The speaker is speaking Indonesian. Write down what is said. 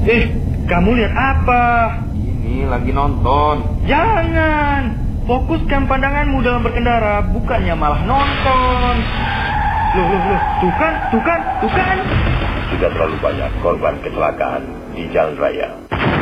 Kamu lihat apa? Ini lagi nonton. Jangan. Fokuskan pandanganmu dalam berkendara, bukannya malah nonton. Loh. Tuh kan. Sudah terlalu banyak korban kecelakaan di jalan raya.